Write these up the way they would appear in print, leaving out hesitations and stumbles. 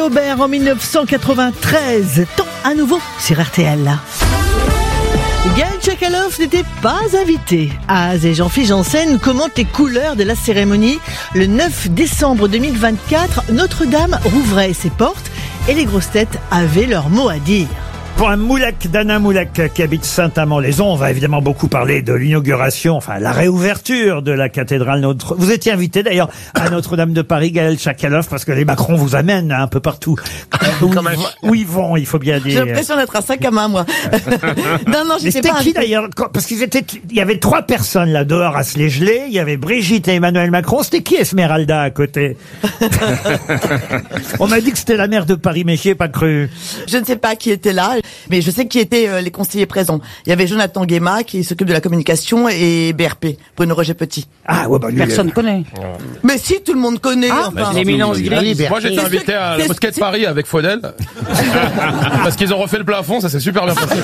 Flaubert en 1993. Temps à nouveau sur RTL. Gaël Tchakaloff n'était pas invité. Az et Jean-Philippe Janssen commentent les couleurs de la cérémonie. Le 9 décembre 2024, Notre-Dame rouvrait ses portes et les grosses têtes avaient leur mot à dire. Pour un Moulak, Dana Moulak qui habite Saint-Amand-les-Eaux, on va évidemment beaucoup parler de l'inauguration, enfin la réouverture de la cathédrale Notre. Vous étiez invité d'ailleurs à Notre-Dame de Paris, Gaël Tchakaloff, parce que les Macron vous amènent un peu partout. Où ils vont, il faut bien dire. J'ai l'impression d'être un sac à main, moi. Non, j'étais pas. C'était qui d'ailleurs? Parce il y avait 3 personnes là dehors à se les geler. Il y avait Brigitte et Emmanuel Macron. C'était qui Esmeralda à côté? On m'a dit que c'était la maire de Paris, mais j'y ai pas cru. Je ne sais pas qui était là. Mais je sais qui étaient les conseillers présents. Il y avait Jonathan Guéma qui s'occupe de la communication et BRP, Bruno Roger Petit. Ah ouais, bah lui, personne connaît. Mais si, tout le monde connaît. Enfin. L'éminence grise. Moi j'étais invité à la mosquée de Paris avec Faudel. Parce qu'ils ont refait le plafond, ça s'est super bien passé.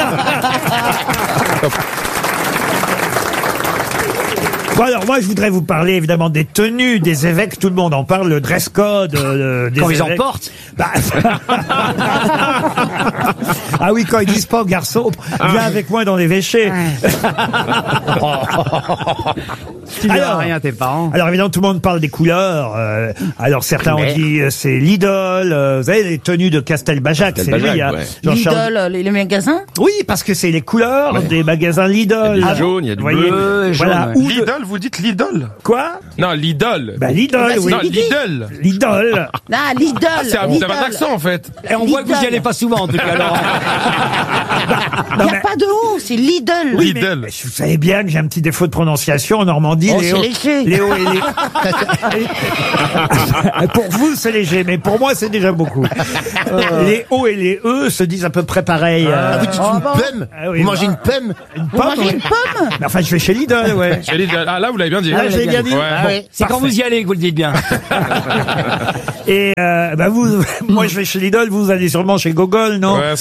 Bon alors moi je voudrais vous parler évidemment des tenues des évêques, tout le monde en parle, le dress code des quand évêques. ils en portent. Bah... ah oui, quand ils disent pas aux garçons, viens avec moi dans l'évêché. Tu dis rien à tes parents. Alors évidemment tout le monde parle des couleurs. Alors certains ont dit c'est l'idole. Vous savez les tenues de Castelbajac, c'est lui. Hein, Lidl, les magasins. Oui, parce que c'est les couleurs des magasins Lidl. Il y a du jaune, il y a du bleu. Voilà. Lidl, vous dites Lidl? Quoi? Non, Lidl. Bah Lidl, oui. Non, Lidl. Lidl. Ah, Lidl. Vous avez un accent en fait. Et on voit que vous y allez pas souvent en tout cas. Alors. Il n'y a pas de O, c'est Lidl. Oui, Lidl. Mais vous savez bien que j'ai un petit défaut de prononciation en Normandie. Oh, c'est léger. Les O et les... Pour vous, c'est léger, mais pour moi, c'est déjà beaucoup. Les O et les E se disent à peu près pareil. Vous dites une pomme? Oui, vous mangez une pomme? Une Vous mangez une pomme? Enfin, je vais chez Lidl, ouais. Chez Lidl. Ah là, vous l'avez bien dit. Ah, j'ai bien dit. Ouais. Ah, oui. C'est quand vous y allez que vous le dites bien. Et bah vous, moi, je vais chez Lidl, vous allez sûrement chez Gogol, non? Ouais,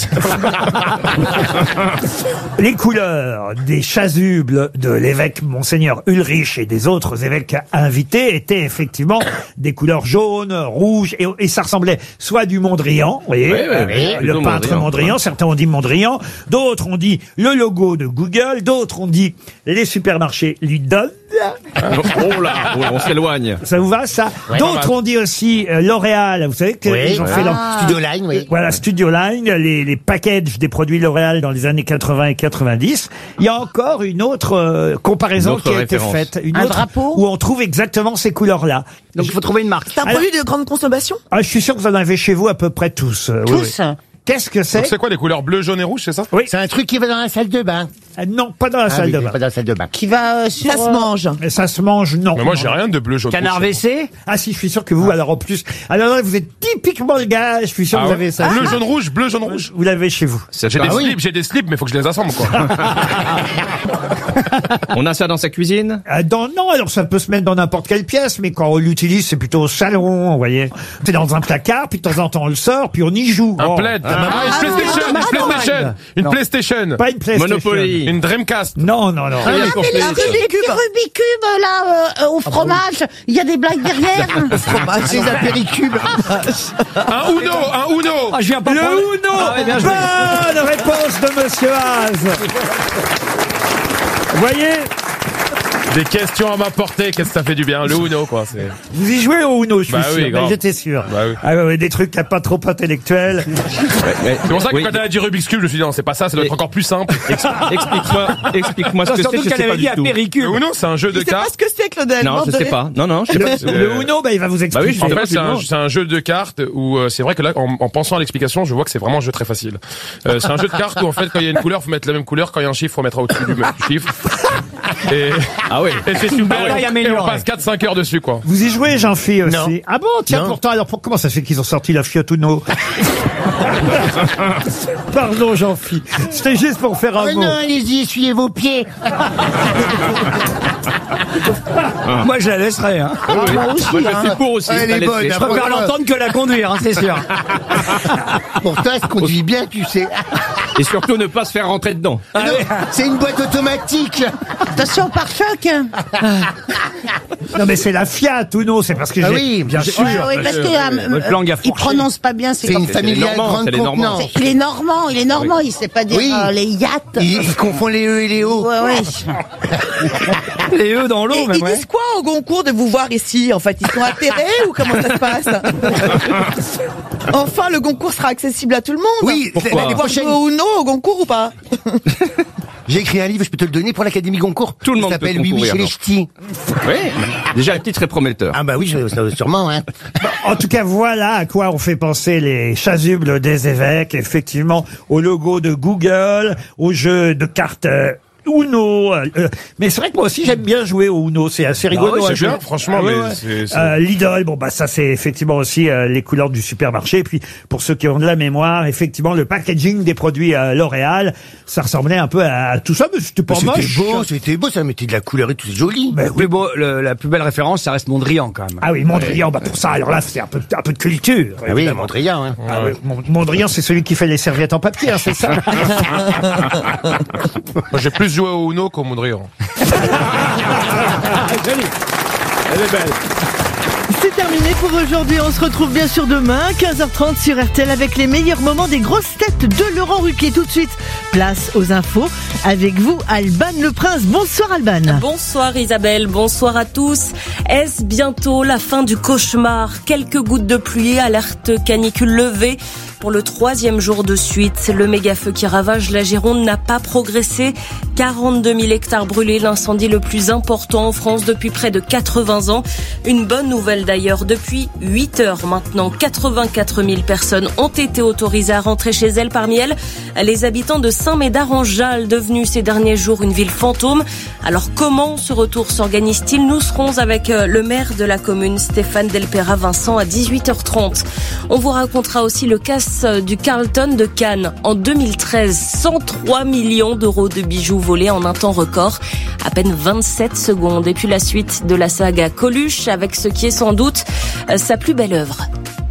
Les couleurs des chasubles de l'évêque Monseigneur Ulrich et des autres évêques invités étaient effectivement des couleurs jaunes, rouges, et ça ressemblait soit du Mondrian, vous voyez, le peintre Mondrian, certains ont dit Mondrian, d'autres ont dit le logo de Google, d'autres ont dit les supermarchés Lidl. Oh là, on s'éloigne. Ça vous va, ça? D'autres ont dit aussi L'Oréal, vous savez qu'ils ont fait leur... Studio Line, oui. Voilà, Studio Line, les packages des produits L'Oréal dans les années 80 et 90. Il y a encore une autre comparaison qui a été faite. Un drapeau où on trouve exactement ces couleurs-là. Donc il faut trouver une marque. C'est un produit de grande consommation? Ah, je suis sûr que vous en avez chez vous à peu près tous. Tous. Oui. Qu'est-ce que c'est? Donc c'est quoi les couleurs bleu, jaune et rouge, c'est ça? Oui. C'est un truc qui va dans la salle de bain. Non, pas dans la salle de bain. Pas dans la salle de bain. Qui va sur... Ça se mange. Mais ça se mange, non. Mais moi j'ai rien de bleu, jaune, Canard rouge. WC. Ah si, je suis sûr que vous, alors en plus... Alors là, vous êtes typiquement le gars, je suis sûr que vous avez ça. Bleu, jaune, rouge, bleu, jaune, rouge. Vous l'avez chez vous. J'ai des slips, mais faut que je les assemble, quoi. On a ça dans sa cuisine? Non, alors ça peut se mettre dans n'importe quelle pièce, mais quand on l'utilise, c'est plutôt au salon, vous voyez. C'est dans un placard, puis de temps en temps on le sort, puis on y joue. Un plaid. Une PlayStation. Pas une PlayStation. Monopoly. Une Dreamcast. Non. Ah, mais les petits Rubik's Cube, là, au fromage, il y a des blagues derrière. C'est un péricube. Un Uno. Ah, je viens pas Le prendre... Uno. Ah, ouais, bien joué. Bonne réponse de Monsieur Az. Vous voyez, Des questions à ma portée, qu'est-ce que ça fait du bien? Le Uno, quoi. vous y jouez au Uno, je suis Bah sûr. oui, Mais grave. j'étais sûr. Bah oui. Ah ouais, des trucs pas trop intellectuels. C'est pour ça que quand elle a dit Rubik's Cube, je me suis dit non, c'est pas ça, ça doit être encore plus simple. Explique-moi ce que c'est, Surtout je qu'elle sais avait pas dit du à tout. Péricube. Le Uno, c'est un jeu de Je sais pas cartes. ce que c'est, Claudel. Non, je sais pas. Non, je sais pas. Le Uno, il va vous expliquer. Bah oui, je sais En pas. fait, c'est un jeu de cartes où c'est vrai que là, en pensant à l'explication, je vois que c'est vraiment un jeu très facile. C'est un jeu de cartes où en fait, quand il y a une couleur, faut mettre la même couleur. Quand il y a un chiffre, faut mettre au-dessus du chiffre. Et c'est super. Là, il y a Et on amélioré. passe 4-5 heures dessus, quoi. Vous y jouez, Jean-Phi, aussi? Non. Ah bon, tiens, Non. pourtant, alors comment ça se fait qu'ils ont sorti la Fiat Uno? Pardon, Jean-Phi. C'était juste pour faire un mot. Non, allez-y, essuyez vos pieds. Moi, je la laisserai. Hein. Moi aussi, je suis pour aussi. Elle est la bonne, laisser. Je préfère l'entendre que la conduire, hein, c'est sûr. Pour toi, elle se conduit bien, tu sais. Et surtout ne pas se faire rentrer dedans. Non, c'est une boîte automatique. Attention, pare-choc. Non, mais c'est la Fiat Uno, c'est parce que Ah j'ai... oui, bien sûr. Ouais, parce que Votre langue a il fourché. prononce pas bien. C'est une familiale Normands, grande c'est les Normands. contenance. Il est normand, il sait pas dire Oui. les yachts. Il confond les E et les O. Ouais. Les œufs dans l'eau, Et ils disent quoi au Goncourt de vous voir ici? En fait, ils sont atterrés ou comment ça se passe? Enfin, le Goncourt sera accessible à tout le monde. Oui, Pourquoi l'année Voir jouer prochaine, au Uno au Goncourt ou pas? j'ai écrit un livre, je peux te le donner pour l'Académie Goncourt. Tout le monde Il s'appelle peut Oui, concourir, chez les non. ch'tis. Oui. Déjà, le titre est prometteur. Ah bah oui, sûrement, hein. En tout cas, voilà à quoi ont fait penser les chasubles des évêques, effectivement, au logo de Google, au jeu de cartes Uno. Mais c'est vrai que moi aussi, j'aime bien jouer au Uno, c'est assez rigolo. oui, c'est à jouer. bien, franchement, Ouais, mais ouais. c'est- Lidl, bon bah ça c'est effectivement aussi les couleurs du supermarché. Et puis pour ceux qui ont de la mémoire, effectivement le packaging des produits L'Oréal, ça ressemblait un peu à tout ça, mais c'était pas moche. C'était beau, ça mettait de la couleur et tout, c'est joli. Ben oui. La plus belle référence, ça reste Mondrian quand même. Ah oui, Mondrian, bah pour ça, alors là c'est un peu de culture. Ah oui, évidemment. Mondrian, hein. Ah oui, Mondrian, c'est celui qui fait les serviettes en papier, hein, c'est ça. Moi, j'ai plus joué au Uno qu'au Mondrian. C'est terminé pour aujourd'hui. On se retrouve bien sûr demain, 15h30 sur RTL avec les meilleurs moments des grosses têtes de Laurent Ruquier. Tout de suite, place aux infos. Avec vous, Alban Le Prince. Bonsoir Alban. Bonsoir Isabelle, bonsoir à tous. Est-ce bientôt la fin du cauchemar? Quelques gouttes de pluie, alerte canicule levée. Pour le 3e jour de suite, le méga-feu qui ravage la Gironde n'a pas progressé. 42 000 hectares brûlés, l'incendie le plus important en France depuis près de 80 ans. Une bonne nouvelle d'ailleurs, depuis 8 heures maintenant, 84 000 personnes ont été autorisées à rentrer chez elles. Parmi elles, les habitants de Saint-Médard-en-Jalles, devenus ces derniers jours une ville fantôme. Alors comment ce retour s'organise-t-il? Nous serons avec le maire de la commune, Stéphane Delpera-Vincent, à 18h30. On vous racontera aussi le cas du Carlton de Cannes. En 2013, 103 millions d'euros de bijoux volés en un temps record, à peine 27 secondes. Et puis la suite de la saga Coluche, avec ce qui est sans doute sa plus belle œuvre.